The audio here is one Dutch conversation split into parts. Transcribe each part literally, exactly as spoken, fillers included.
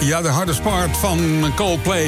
Ja, de hardest part van Coldplay.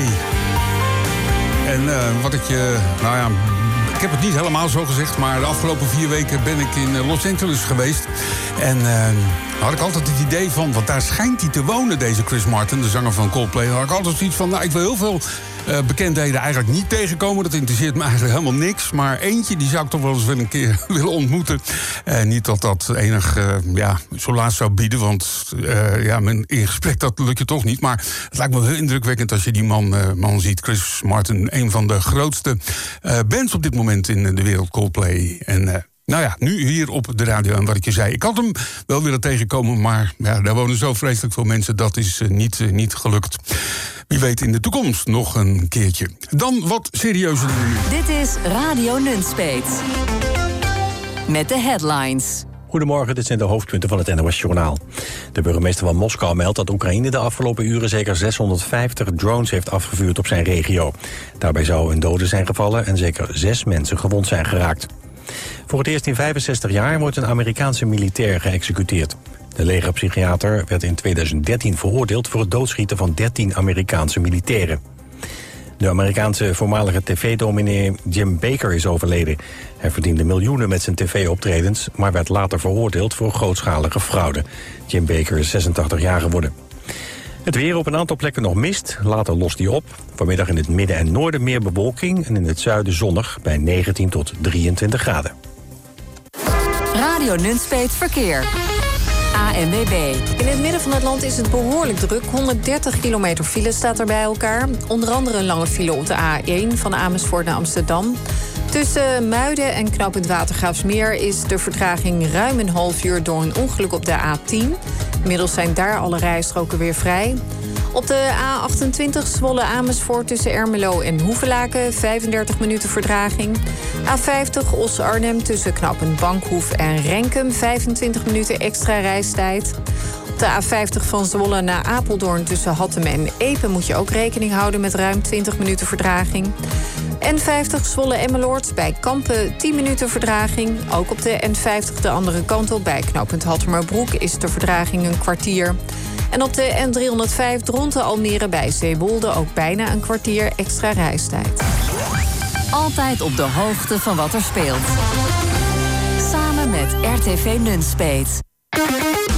En uh, wat ik je... Uh, nou ja, ik heb het niet helemaal zo gezegd, maar de afgelopen vier weken ben ik in Los Angeles geweest. En uh, had ik altijd het idee van, want daar schijnt hij te wonen, deze Chris Martin, de zanger van Coldplay. Dan had ik altijd zoiets van, nou, ik wil heel veel uh, bekendheden eigenlijk niet tegenkomen. Dat interesseert me eigenlijk helemaal niks. Maar eentje, die zou ik toch wel eens wel een keer willen ontmoeten. Uh, niet dat dat enig, uh, ja, solaas zou bieden, want uh, ja, in gesprek dat lukt je toch niet. Maar het lijkt me heel indrukwekkend als je die man, uh, man ziet. Chris Martin, een van de grootste uh, bands op dit moment in de wereld, Coldplay. En uh, nou ja, nu hier op de radio en wat ik je zei. Ik had hem wel willen tegenkomen, maar ja, daar wonen zo vreselijk veel mensen. Dat is uh, niet, uh, niet gelukt. Wie weet in de toekomst nog een keertje. Dan wat serieuzer nu. Dit is Radio Nunspeet. Met de headlines. Goedemorgen, dit zijn de hoofdpunten van het N O S-journaal. De burgemeester van Moskou meldt dat Oekraïne de afgelopen uren zeker zeshonderdvijftig drones heeft afgevuurd op zijn regio. Daarbij zou een dode zijn gevallen en zeker zes mensen gewond zijn geraakt. Voor het eerst in vijfenzestig jaar wordt een Amerikaanse militair geëxecuteerd. De legerpsychiater werd in tweeduizend dertien veroordeeld voor het doodschieten van dertien Amerikaanse militairen. De Amerikaanse voormalige tv-dominee Jim Bakker is overleden. Hij verdiende miljoenen met zijn tv-optredens, maar werd later veroordeeld voor grootschalige fraude. Jim Bakker is zesentachtig jaar geworden. Het weer: op een aantal plekken nog mist, later lost die op. Vanmiddag in het midden en noorden meer bewolking en in het zuiden zonnig bij negentien tot drieëntwintig graden. Radio Nunspeet Verkeer. A N W B. In het midden van het land is het behoorlijk druk. honderddertig kilometer file staat er bij elkaar. Onder andere een lange file op de A één van Amersfoort naar Amsterdam. Tussen Muiden en knooppunt Watergraafsmeer is de vertraging ruim een half uur door een ongeluk op de A tien. Inmiddels zijn daar alle rijstroken weer vrij. Op de A achtentwintig Zwolle-Amersfoort tussen Ermelo en Hoevelaken vijfendertig minuten vertraging. A vijftig Os-Arnhem tussen knooppunt Bankhoef en Renkum vijfentwintig minuten extra reistijd. Op de A vijftig van Zwolle naar Apeldoorn tussen Hattem en Epe moet je ook rekening houden met ruim twintig minuten vertraging. N vijftig Zwolle-Emmeloord bij Kampen tien minuten vertraging. Ook op de N vijftig de andere kant op bij knooppunt Hattemerbroek is de vertraging een kwartier. En op de N driehonderdvijf Dronten-Almere bij Zeewolde ook bijna een kwartier extra reistijd. Altijd op de hoogte van wat er speelt. Samen met R T V Nunspeet.